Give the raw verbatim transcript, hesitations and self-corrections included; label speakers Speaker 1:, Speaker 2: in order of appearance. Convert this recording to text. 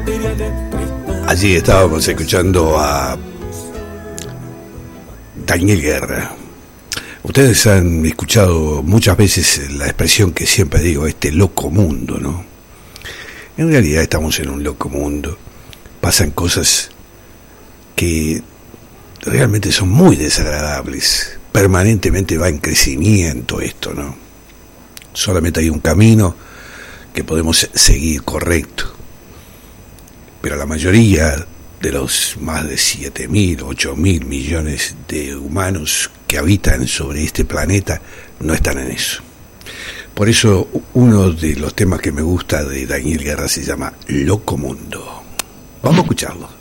Speaker 1: Allí estábamos escuchando a Daniel Guerra. Ustedes han escuchado muchas veces la expresión que siempre digo, este loco mundo, ¿no? En realidad estamos en un loco mundo. Pasan cosas que realmente son muy desagradables. Permanentemente va en crecimiento esto, ¿no? Solamente hay un camino que podemos seguir correcto. Pero la mayoría de los más de siete mil, ocho mil millones de humanos que habitan sobre este planeta no están en eso. Por eso uno de los temas que me gusta de Daniel Guerra se llama Loco Mundo. Vamos a escucharlo.